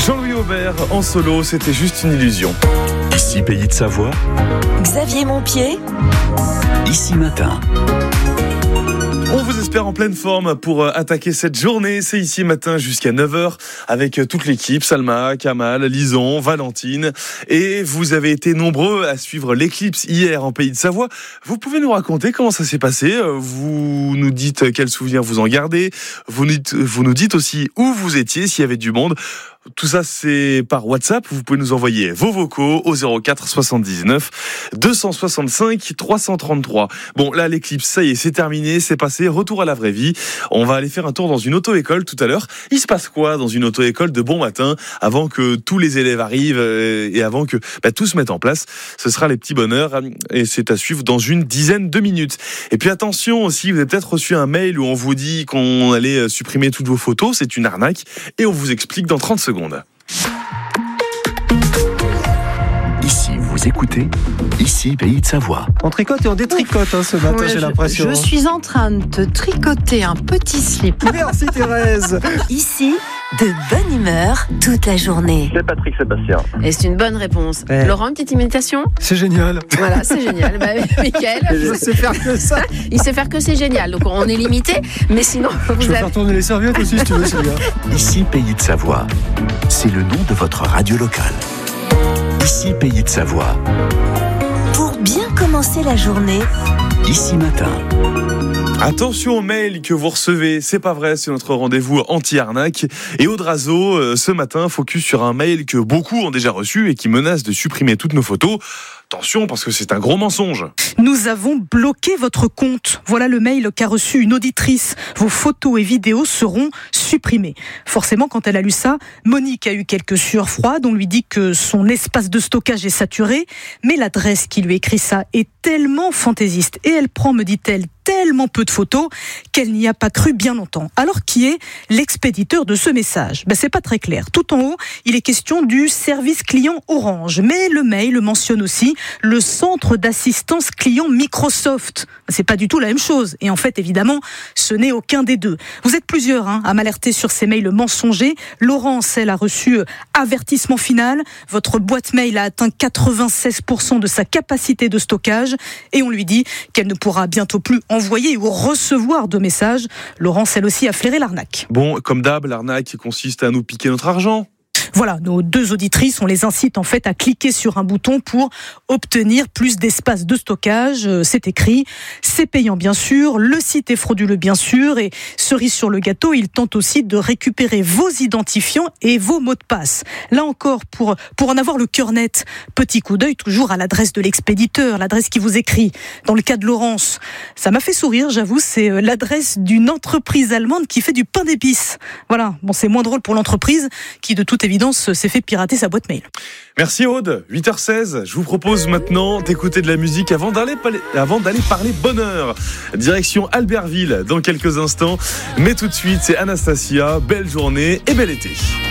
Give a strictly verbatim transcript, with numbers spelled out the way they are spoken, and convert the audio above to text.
Jean-Louis Aubert en solo, c'était juste une illusion. Ici Pays de Savoie, Xavier Montpied, Ici Matin. On vous espère en pleine forme pour attaquer cette journée. C'est Ici Matin jusqu'à neuf heures avec toute l'équipe, Salma, Kamal, Lison, Valentine. Et vous avez été nombreux à suivre l'éclipse hier en Pays de Savoie. Vous pouvez nous raconter comment ça s'est passé. Vous nous dites quels souvenirs vous en gardez. Vous nous dites, vous nous dites aussi où vous étiez, s'il y avait du monde. Tout ça, c'est par WhatsApp. Vous pouvez nous envoyer vos vocaux au zéro quatre soixante-dix-neuf deux cent soixante-cinq trois cent trente-trois. Bon, là, l'éclipse, ça y est, c'est terminé, c'est passé. Retour à la vraie vie. On va aller faire un tour dans une auto-école tout à l'heure. Il se passe quoi dans une auto-école de bon matin avant que tous les élèves arrivent et avant que bah, tout se mette en place? Ce sera les petits bonheurs et c'est à suivre dans une dizaine de minutes. Et puis attention aussi, vous avez peut-être reçu un mail où on vous dit qu'on allait supprimer toutes vos photos. C'est une arnaque et on vous explique dans trente secondes. Ici, vous écoutez Ici Pays de Savoie. On tricote et on détricote hein, ce matin, Ouais, j'ai je, l'impression. Je suis en train de te tricoter un petit slip. Merci Thérèse. ici, de bonne humeur toute la journée. C'est Patrick Sébastien. Et c'est une bonne réponse. Ouais. Laurent, une petite imitation? C'est génial. Voilà, c'est génial. Bah, Mickaël, Je sais faire que ça. il sait faire que c'est génial. Donc on est limité, mais sinon Je vous peux avez... faire tourner les serviettes aussi si tu veux, Sylvia. Ici Pays de Savoie, c'est le nom de votre radio locale. Ici Pays de Savoie, Pour bien commencer la journée, Ici Matin. Attention aux mails que vous recevez, c'est pas vrai, c'est notre rendez-vous anti-arnaque. Et Audrazo, euh, ce matin, focus sur un mail que beaucoup ont déjà reçu et qui menace de supprimer toutes nos photos. Attention, parce que c'est un gros mensonge. Nous avons bloqué votre compte. Voilà le mail qu'a reçu une auditrice. Vos photos et vidéos seront supprimées. Forcément, quand elle a lu ça, Monique a eu quelques sueurs froides. On lui dit que son espace de stockage est saturé. Mais l'adresse qui lui écrit ça est tellement fantaisiste. Et elle prend, me dit-elle, tellement peu de photos qu'elle n'y a pas cru bien longtemps. Alors, qui est l'expéditeur de ce message? Ben, c'est pas très clair. Tout en haut, il est question du service client Orange. Mais le mail mentionne aussi le centre d'assistance client Microsoft. C'est pas du tout la même chose. Et en fait, évidemment, ce n'est aucun des deux. Vous êtes plusieurs hein, à m'alerter sur ces mails mensongers. Laurence, elle a reçu avertissement final. Votre boîte mail a atteint quatre-vingt-seize pour cent de sa capacité de stockage. Et on lui dit qu'elle ne pourra bientôt plus envoyer ou recevoir de messages. Laurence, elle aussi, a flairé l'arnaque. Bon, comme d'hab, l'arnaque consiste à nous piquer notre argent. Voilà, nos deux auditrices, on les incite en fait à cliquer sur un bouton pour obtenir plus d'espace de stockage. C'est écrit, c'est payant bien sûr, le site est frauduleux bien sûr, et cerise sur le gâteau, ils tentent aussi de récupérer vos identifiants et vos mots de passe. Là encore, pour, pour en avoir le cœur net, petit coup d'œil toujours à l'adresse de l'expéditeur, l'adresse qui vous écrit. Dans le cas de Laurence, ça m'a fait sourire, j'avoue, c'est l'adresse d'une entreprise allemande qui fait du pain d'épices. Voilà, bon, c'est moins drôle pour l'entreprise qui, de toute évidence, s'est fait pirater sa boîte mail. Merci Aude, huit heures seize. Je vous propose maintenant d'écouter de la musique avant d'aller, avant d'aller parler bonheur. Direction Albertville dans quelques instants. Mais tout de suite, c'est Anastasia. Belle journée et bel été.